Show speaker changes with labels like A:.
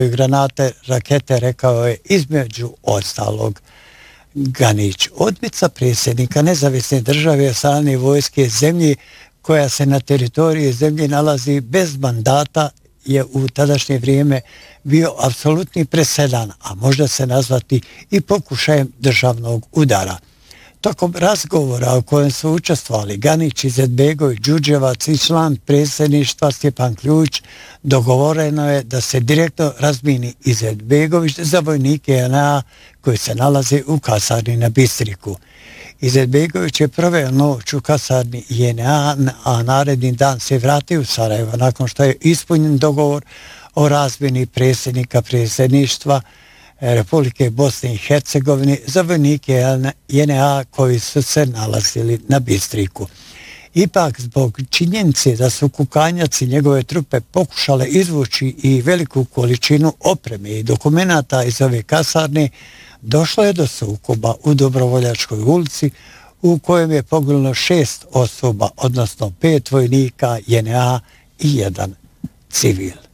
A: granate, rakete, rekao je između ostalog Ganić. Odmica predsjednika nezavisne države od strane vojske zemlji koja se na teritoriji zemlje nalazi bez mandata je u tadašnje vrijeme bio apsolutni presedan, a možda se nazvati i pokušajem državnog udara. Tokom razgovora u kojem su učestvovali Ganić, Izetbegović, Đurđevac i član predsjedništva Stjepan Ključ, dogovoreno je da se direktno razmini Izetbegović za vojnike JNA koji se nalaze u kasarni na Bistriku. Izetbegović je proveo noć u kasarni JNA, a naredni dan se vratio u Sarajevo nakon što je ispunjen dogovor o razmjeni predsjednika predsjedništva Republike Bosne i Hercegovine za vojnike JNA koji su se nalazili na Bistriku. Ipak, zbog činjenice da su Kukanjac i njegove trupe pokušale izvući i veliku količinu opreme i dokumenata iz ove kasarne, došlo je do sukoba u Dobrovoljačkoj ulici u kojem je poginulo 6 osoba, odnosno 5 vojnika JNA i 1 civil.